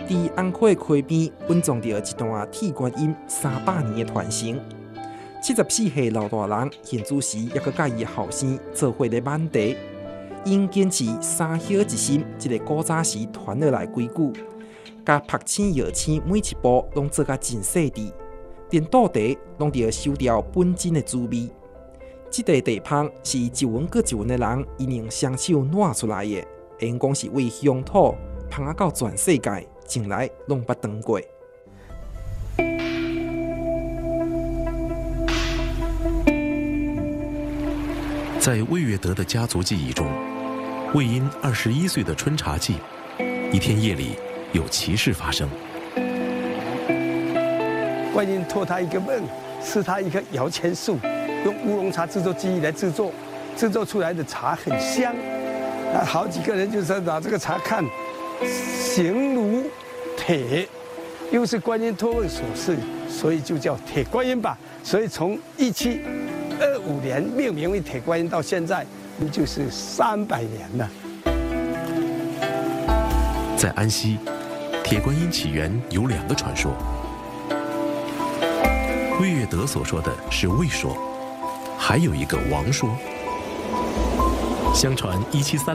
在安溪溪边稳装着一段铁观音300年的传承。74岁老大人现主时，也佮佮伊的后生做伙咧挽茶，因坚持三孝一心这个古早时传落来规矩，甲拍青摇青每一步拢做甲真细致，连倒茶拢要收掉本真的滋味。这个茶芳是一文搁一文的人伊用双手拿出来的，会用讲是为乡土芳啊到全世界，从来拢捌尝过。 在魏月德的家族记忆中，魏婴21岁的春茶季，一天夜里有奇事发生。 观音托他一个梦，赐他一棵摇钱树，用乌龙茶制作技艺来制作，制作出来的茶很香。那好几个人就是拿这个茶看，形如铁，又是观音托梦所赐，所以就叫铁观音吧。所以从1725年命名为铁观音到现在，就是300年了。 在安溪，铁观音起源有2个传说。魏月德所说的是魏说，还有一个王说。相传1730